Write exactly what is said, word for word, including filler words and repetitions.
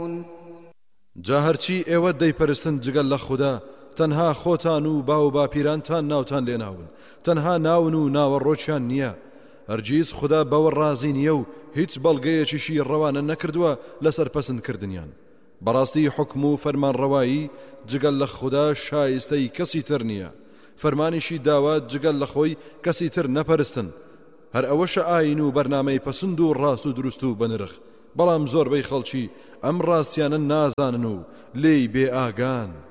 جا هەرچی ئێوە دەیپەرستن جگەل لە خوددا تەنها خۆتان و باو باپیرانتان ناوتان لێناون، تەنها ناون و ناوەڕۆکیان نییە. هەرگیز خوددا بەوە ڕازی نییە و هیچ بەڵگەیەکیشی ڕەوانە نەکردووە لەسەر پەسەندکردنیان. بەڕاستی حکم و فەرمانڕەوایی جگەل لە خوددا شایستەی کەسی تر نییە. فەرمانیشی داوا جگەل لە خۆی کەسی تر نەپەرستن. هەر ئەوەشە ئاین و بەرنامەی پەسند و ڕاست و دروست و بەنرخ. بەڵام زۆربەی خەڵکی ئەم ڕاستیانە نازانن و لێی بێ ئاگان.